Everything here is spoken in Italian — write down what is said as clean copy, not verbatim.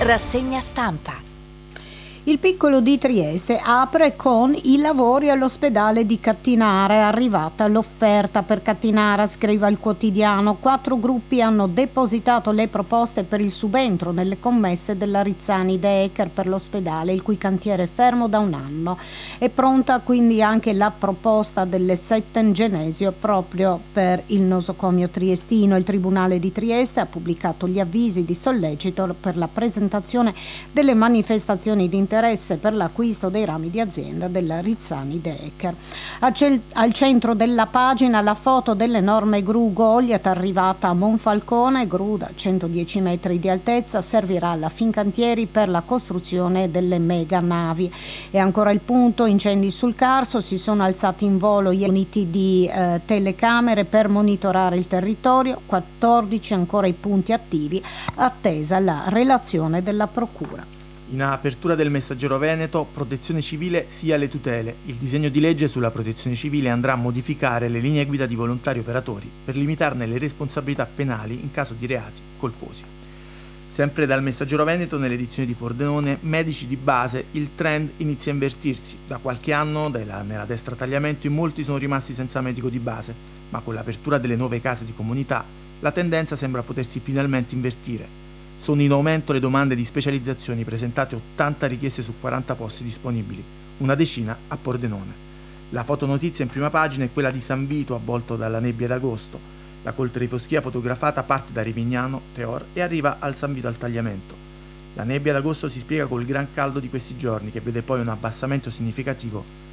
Rassegna stampa. Il piccolo di Trieste apre con i lavori all'ospedale di Cattinara. È arrivata l'offerta per Cattinara, scrive il quotidiano. 4 gruppi hanno depositato le proposte per il subentro nelle commesse della Rizzani De Eccher per l'ospedale, il cui cantiere è fermo da un anno. È pronta quindi anche la proposta delle Settengenesio proprio per il nosocomio triestino. Il Tribunale di Trieste ha pubblicato gli avvisi di sollecito per la presentazione delle manifestazioni di interesse per l'acquisto dei rami di azienda della Rizzani De Eccher. Al centro della pagina la foto dell'enorme gru Goliath arrivata a Monfalcone. Gru da 110 metri di altezza servirà alla Fincantieri per la costruzione delle mega navi. E ancora il punto: incendi sul Carso, si sono alzati in volo gli uniti di telecamere per monitorare il territorio, 14 ancora i punti attivi, attesa la relazione della procura. In apertura del Messaggero Veneto, protezione civile sia le tutele. Il disegno di legge sulla protezione civile andrà a modificare le linee guida di volontari operatori per limitarne le responsabilità penali in caso di reati colposi. Sempre dal Messaggero Veneto, nell'edizione di Pordenone, medici di base, il trend inizia a invertirsi. Da qualche anno, nella destra tagliamento, in molti sono rimasti senza medico di base, ma con l'apertura delle nuove case di comunità, la tendenza sembra potersi finalmente invertire. Sono in aumento le domande di specializzazioni, presentate 80 richieste su 40 posti disponibili, una decina a Pordenone. La fotonotizia in prima pagina è quella di San Vito avvolto dalla nebbia d'agosto. La coltre di foschia fotografata parte da Rivignano, Teor, e arriva al San Vito al tagliamento. La nebbia d'agosto si spiega col gran caldo di questi giorni, che vede poi un abbassamento significativo